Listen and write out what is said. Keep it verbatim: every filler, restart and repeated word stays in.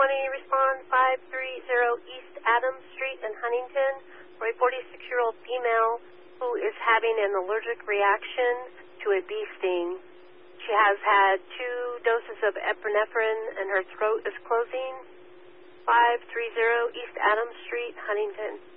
County, respond five three zero East Adams Street in Huntington for a forty-six-year-old female who is having an allergic reaction to a bee sting. She has had two doses of epinephrine and her throat is closing. five three zero East Adams Street, Huntington.